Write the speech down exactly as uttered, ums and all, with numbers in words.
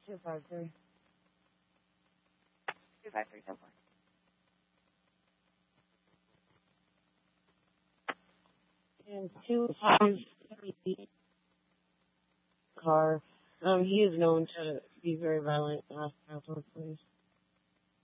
two five three. two five three, so far. And two five three car. Um, he is known to be very violent. Ask afterwards, please.